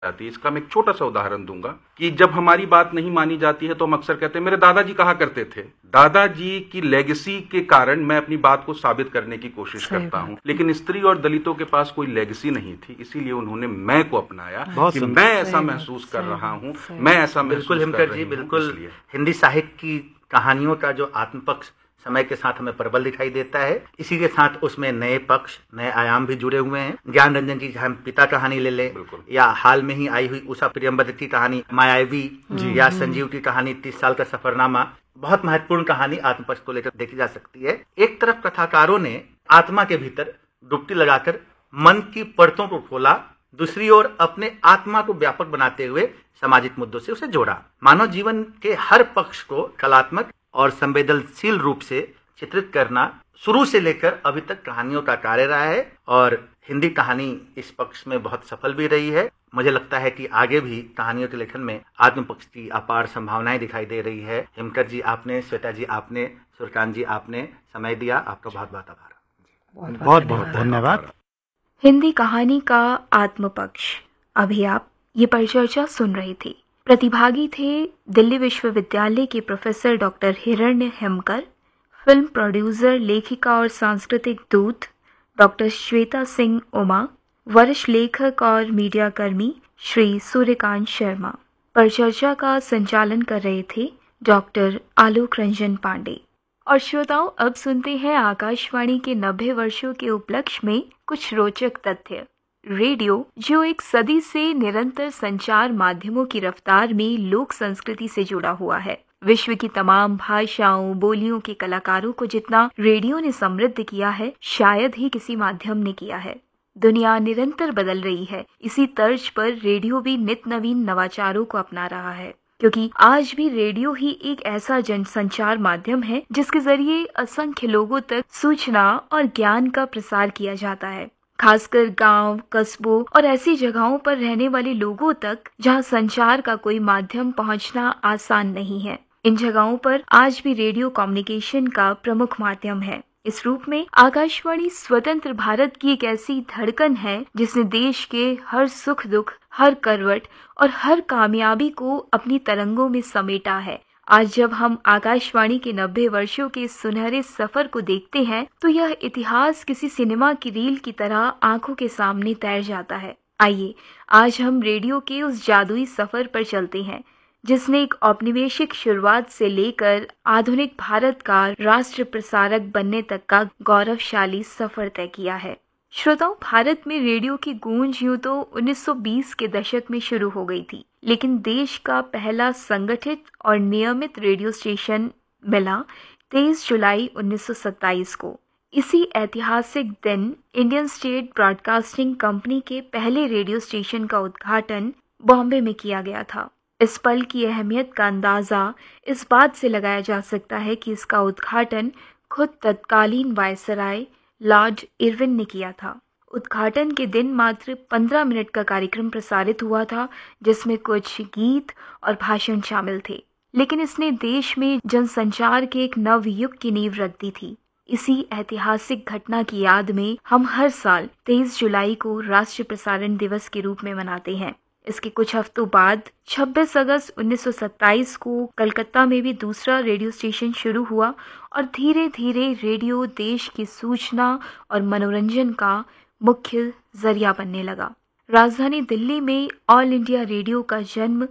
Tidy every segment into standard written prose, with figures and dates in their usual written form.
जाती है। इसका मैं एक छोटा सा उदाहरण दूंगा कि जब हमारी बात नहीं मानी जाती है तो हम अक्सर कहते हैं मेरे दादाजी कहा करते थे। दादाजी की लेगेसी के कारण मैं अपनी बात को साबित करने की कोशिश करता हूं, लेकिन स्त्री और दलितों के पास कोई लेगेसी नहीं थी, इसीलिए उन्होंने मैं को अपनाया कि मैं ऐसा महसूस कर रहा हूं, मैं ऐसा महसूस कर रही हूं। बिल्कुल हिमकर जी, बिल्कुल हिंदी साहित्य की कहानियों का जो आत्मपक्ष समय के साथ हमें प्रबल दिखाई देता है, इसी के साथ उसमें नए पक्ष, नए आयाम भी जुड़े हुए हैं। ज्ञान रंजन जी, हम पिता कहानी ले ले, या हाल में ही आई हुई उषा प्रियंवदा की कहानी मायावी, या संजीव की कहानी 30 साल का सफरनामा, बहुत महत्वपूर्ण कहानी आत्मपक्ष को लेकर देखी जा सकती है। एक तरफ कथाकारों ने आत्मा के भीतर डुबकी लगाकर मन की परतों को खोला, दूसरी ओर अपने आत्मा को व्यापक बनाते हुए सामाजिक मुद्दों से उसे जोड़ा। मानव जीवन के हर पक्ष को कलात्मक और संवेदनशील रूप से चित्रित करना शुरू से लेकर अभी तक कहानियों का कार्य रहा है, और हिंदी कहानी इस पक्ष में बहुत सफल भी रही है। मुझे लगता है कि आगे भी कहानियों के लेखन में आत्मपक्ष की अपार संभावनाएं दिखाई दे रही है। हिमकर जी आपने, श्वेता जी आपने, सूर्यकांत जी आपने समय दिया, आपका बहुत बहुत आभार। बहुत बहुत धन्यवाद। हिंदी कहानी का आत्मपक्ष, अभी आप ये परिचर्चा सुन रहे थे। प्रतिभागी थे दिल्ली विश्वविद्यालय के प्रोफेसर डॉक्टर हिरण्य हेमकर, फिल्म प्रोड्यूसर, लेखिका और सांस्कृतिक दूत डॉक्टर श्वेता सिंह उमा, वरिष्ठ लेखक और मीडिया कर्मी श्री सूर्यकांत शर्मा। परिचर्चा का संचालन कर रहे थे डॉक्टर आलोक रंजन पांडे। और श्रोताओं, अब सुनते हैं आकाशवाणी के 90 वर्षों के उपलक्ष्य में कुछ रोचक तथ्य। रेडियो, जो एक सदी से निरंतर संचार माध्यमों की रफ्तार में लोक संस्कृति से जुड़ा हुआ है, विश्व की तमाम भाषाओं, बोलियों के कलाकारों को जितना रेडियो ने समृद्ध किया है, शायद ही किसी माध्यम ने किया है। दुनिया निरंतर बदल रही है, इसी तर्ज पर रेडियो भी नित नवीन नवाचारों को अपना रहा है, क्योंकि आज भी रेडियो ही एक ऐसा जनसंचार माध्यम है जिसके जरिए असंख्य लोगों तक सूचना और ज्ञान का प्रसार किया जाता है, खासकर गांव, कस्बों और ऐसी जगहों पर रहने वाले लोगों तक जहां संचार का कोई माध्यम पहुंचना आसान नहीं है। इन जगहों पर आज भी रेडियो कम्युनिकेशन का प्रमुख माध्यम है। इस रूप में आकाशवाणी स्वतंत्र भारत की एक ऐसी धड़कन है जिसने देश के हर सुख दुख, हर करवट और हर कामयाबी को अपनी तरंगों में समेटा है। आज जब हम आकाशवाणी के 90 वर्षों के सुनहरे सफर को देखते हैं तो यह इतिहास किसी सिनेमा की रील की तरह आंखों के सामने तैर जाता है। आइए आज हम रेडियो के उस जादुई सफर पर चलते हैं जिसने एक औपनिवेशिक शुरुआत से लेकर आधुनिक भारत का राष्ट्र प्रसारक बनने तक का गौरवशाली सफर तय किया है। श्रोताओं, भारत में रेडियो की गूंज यूं तो 1920 के दशक में शुरू हो गई थी, लेकिन देश का पहला संगठित और नियमित रेडियो स्टेशन मिला 23 जुलाई 1927 को। इसी ऐतिहासिक दिन इंडियन स्टेट ब्रॉडकास्टिंग कंपनी के पहले रेडियो स्टेशन का उद्घाटन बॉम्बे में किया गया था। इस पल की अहमियत का अंदाजा इस बात से लगाया जा सकता है कि इसका उद्घाटन खुद तत्कालीन वायसराय लॉर्ड इरविन ने किया था। उद्घाटन के दिन मात्र 15 मिनट का कार्यक्रम प्रसारित हुआ था, जिसमें कुछ गीत और भाषण शामिल थे, लेकिन इसने देश में जनसंचार के एक नव युग की नींव रख दी थी। इसी ऐतिहासिक घटना की याद में हम हर साल 23 जुलाई को राष्ट्रीय प्रसारण दिवस के रूप में मनाते हैं। इसके कुछ हफ्तों बाद 26 अगस्त 1927 को कलकत्ता में भी दूसरा रेडियो स्टेशन शुरू हुआ और धीरे धीरे रेडियो देश की सूचना और मनोरंजन का मुख्य जरिया बनने लगा। राजधानी दिल्ली में ऑल इंडिया रेडियो का जन्म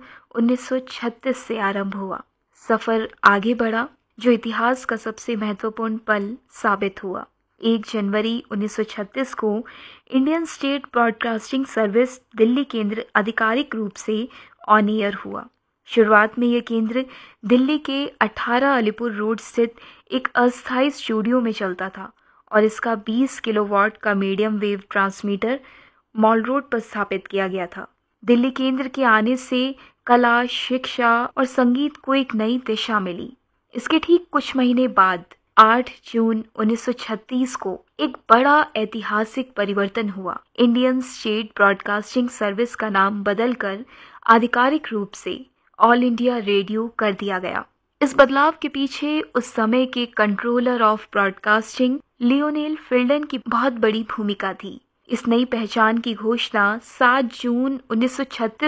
1936 से आरंभ हुआ। सफर आगे बढ़ा, जो इतिहास का सबसे महत्वपूर्ण पल साबित हुआ। 1 जनवरी 1936 को Indian state broadcasting service Delhi केंद्र आधिकारिक रूप से ऑन एयर हुआ। शुरुआत में यह केंद्र दिल्ली के 18 अलीपुर रोड स्थित एक अस्थायी स्टूडियो में चलता था और इसका 20 किलोवाट का medium wave transmitter mall road पर स्थापित किया गया था। दिल्ली केंद्र के आने से कला, शिक्षा और संगीत को एक नई दिशा मिली। इसके ठीक कुछ महीने बाद 8 जून 1936 को एक बड़ा ऐतिहासिक परिवर्तन हुआ। इंडियन स्टेट ब्रॉडकास्टिंग सर्विस का नाम बदलकर आधिकारिक रूप से ऑल इंडिया रेडियो कर दिया गया। इस बदलाव के पीछे उस समय के कंट्रोलर ऑफ ब्रॉडकास्टिंग लियोनेल फिल्डन की बहुत बड़ी भूमिका थी। इस नई पहचान की घोषणा 7 जून 1936